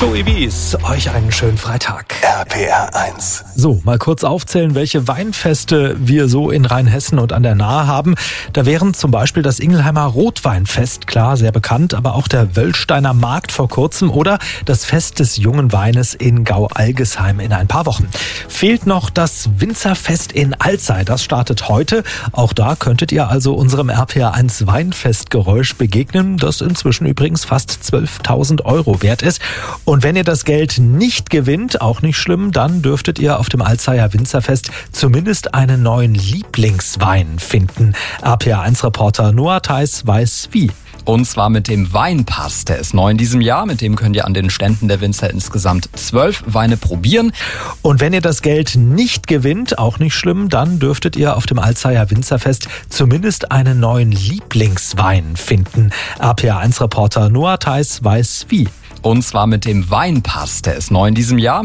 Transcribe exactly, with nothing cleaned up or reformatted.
Zoe Wies, euch einen schönen Freitag. R P R eins. So, mal kurz aufzählen, welche Weinfeste wir so in Rheinhessen und an der Nahe haben. Da wären zum Beispiel das Ingelheimer Rotweinfest, klar, sehr bekannt, aber auch der Wöllsteiner Markt vor kurzem oder das Fest des jungen Weines in Gau-Algesheim in ein paar Wochen. Fehlt noch das Winzerfest in Alzey, das startet heute. Auch da könntet ihr also unserem R P R eins Weinfestgeräusch begegnen, das inzwischen übrigens fast zwölftausend Euro wert ist. Und wenn ihr das Geld nicht gewinnt, auch nicht schlimm, dann dürftet ihr auf dem Alzeyer Winzerfest zumindest einen neuen Lieblingswein finden. R P R eins Reporter Noah Theis weiß wie. Und zwar mit dem Weinpass. Der ist neu in diesem Jahr. Mit dem könnt ihr an den Ständen der Winzer insgesamt zwölf Weine probieren. Und wenn ihr das Geld nicht gewinnt, auch nicht schlimm, dann dürftet ihr auf dem Alzeyer Winzerfest zumindest einen neuen Lieblingswein finden. R P R eins Reporter Noah Theis weiß wie. Und zwar mit dem Weinpass. Der ist neu in diesem Jahr.